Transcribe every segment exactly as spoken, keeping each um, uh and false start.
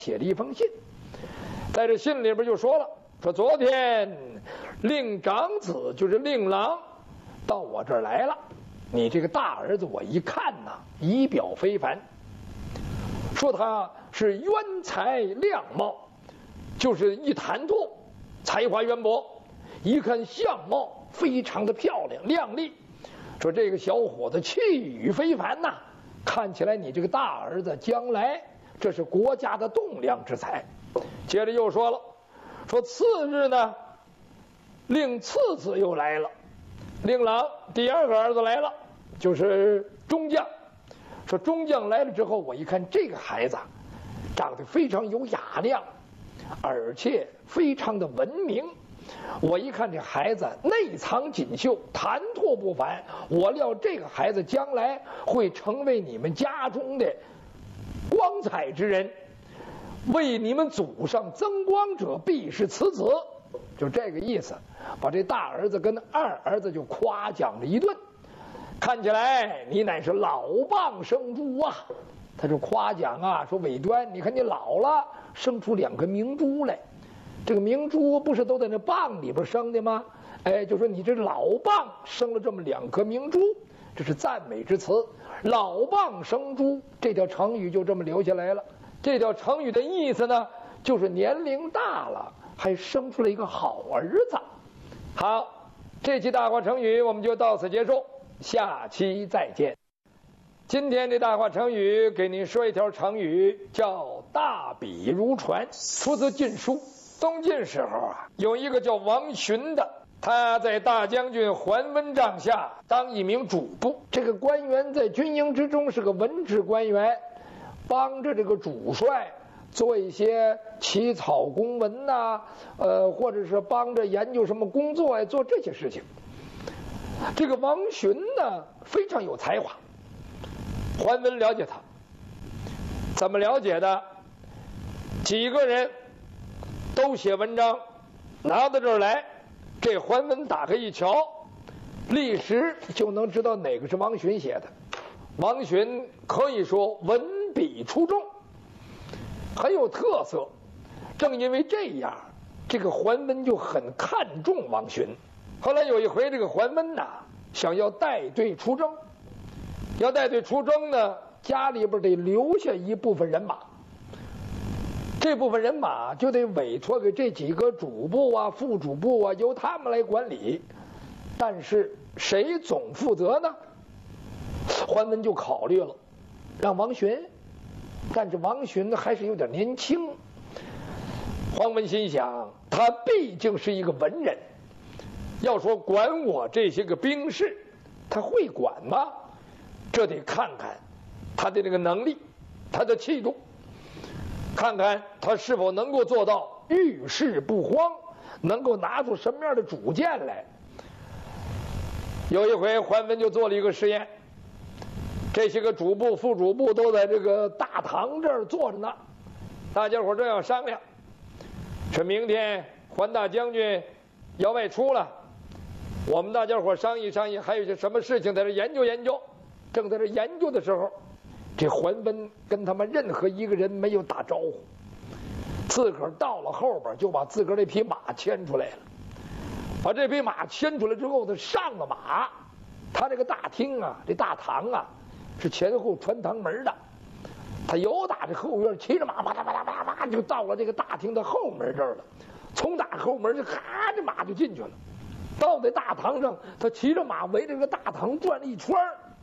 写了一封信，在这信里边就说了，说昨天令长子就是令郎到我这儿来了，你这个大儿子我一看呐，仪表非凡，说他是渊才亮貌，就是一谈吐才华渊博，一看相貌非常的漂亮靓丽，说这个小伙子气宇非凡呐，看起来你这个大儿子将来这是国家的栋梁之才。接着又说了，说次日呢，令次子又来了，令郎第二个儿子来了，就是中将。说中将来了之后，我一看这个孩子长得非常有雅量，而且非常的文明。我一看这孩子内藏锦绣，谈吐不凡，我料这个孩子将来会成为你们家中的光彩之人，为你们祖上增光者必是此子，就这个意思。把这大儿子跟二儿子就夸奖了一顿，看起来你乃是老蚌生珠啊。他就夸奖啊，说韦端，你看你老了，生出两颗明珠来。这个明珠不是都在那蚌里边生的吗？哎，就说你这老蚌生了这么两颗明珠，这是赞美之词。老蚌生珠这条成语就这么留下来了。这条成语的意思呢，就是年龄大了还生出了一个好儿子。好，这期大话成语我们就到此结束，下期再见。今天的大话成语给您说一条成语，叫大笔如椽，出自《晋书》。东晋时候啊，有一个叫王询的，他在大将军桓温帐下当一名主簿。这个官员在军营之中是个文职官员，帮着这个主帅做一些起草公文呐、啊，呃，或者是帮着研究什么工作呀，做这些事情。这个王询呢，非常有才华。桓温了解他，怎么了解的？几个人都写文章，拿到这儿来，这桓温打开一瞧，立时就能知道哪个是王询写的。王询可以说文笔出众，很有特色。正因为这样，这个桓温就很看重王询。后来有一回，这个桓温呐，想要带队出征，要带队出征呢，家里边得留下一部分人马，这部分人马就得委托给这几个主簿啊、副主簿啊，由他们来管理。但是谁总负责呢？桓温就考虑了，让王询。但是王询还是有点年轻。桓温心想，他毕竟是一个文人，要说管我这些个兵士，他会管吗？这得看看他的这个能力，他的气度，看看他是否能够做到遇事不慌，能够拿出什么样的主见来。有一回桓温就做了一个实验，这些个主簿、副主簿都在这个大堂这儿坐着呢，大家伙正要商量，说明天桓大将军要外出了，我们大家伙商议商议，还有些什么事情在这研究研究。正在这研究的时候，这桓温跟他们任何一个人没有打招呼，自个儿到了后边就把自个儿这匹马牵出来了。把这匹马牵出来之后，他上了马。他这个大厅啊，这大堂啊，是前后穿堂门的。他由打这后院骑着马，啪嗒啪嗒啪啪就到了这个大厅的后门这儿了。从打后门就咔，这马就进去了。到这大堂上，他骑着马围着这个大堂转了一圈。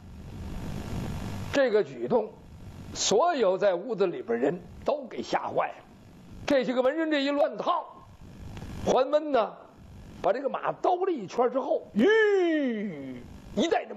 这个举动，所有在屋子里边人都给吓坏了。这些个文人这一乱套，桓温呢，把这个马兜了一圈之后，吁，一带着